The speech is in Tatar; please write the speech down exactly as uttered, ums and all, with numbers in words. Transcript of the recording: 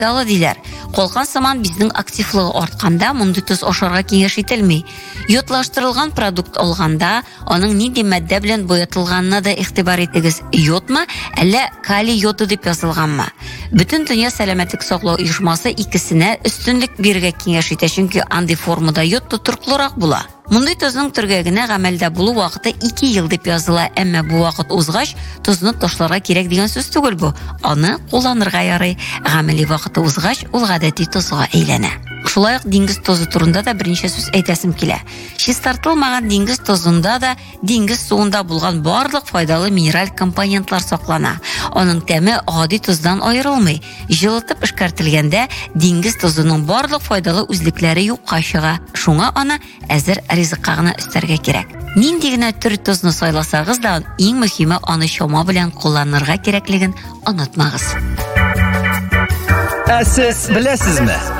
файдалы диләр. Калган сыман безнең активлыгы артканда мондый тоз ашарга киңәш ителми. Йотлаштырылган продукт алганда, аның нинди матдә белән буятылганына да игътибар итегез. Йотмы, әллә калий йоты дип язылганмы? Бөтен дөнья сәламәтлек саклау оешмасы икесенә өстенлек бирергә киңәш итә, чөнки андый формада йот тотрыклырак була. Мондый тозның төргәгенә гамәлдә булу вакыты ике ел дип языла, әмма бу вакыт узгач, тозны ташларга кирәк дигән сүз түгел бу. Аны кулланырга ярый. Гамәли вакыты узгач, ул гадәти тозга әйләнә. Шулай ук диңгез тозы турында да берничә сүз әйтәсем килә. Чистартылмаган диңгез тозында да диңгез суында булган барлык файдалы минераль компонентлар саклана. Аның тәме гади тоздан аерылмый. Җылытып эшкәртелгәндә диңгез тозының барлык файдалы үзлекләре юкка чыга. Шуңа аны әзер ризыкка гына өстәргә кирәк. Нинди генә төр тозны сайласагыз да, иң мөһиме аны чама белән кулланырга кирәклеген онытмагыз. Ә сез беләсезме?